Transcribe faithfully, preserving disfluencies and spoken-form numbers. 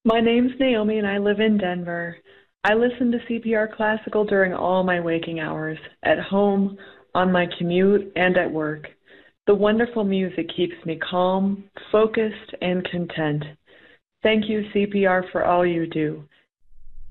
My name's Naomi and I live in Denver. I listen to C P R Classical during all my waking hours, at home, on my commute, and at work. The wonderful music keeps me calm, focused, and content. Thank you, C P R, for all you do.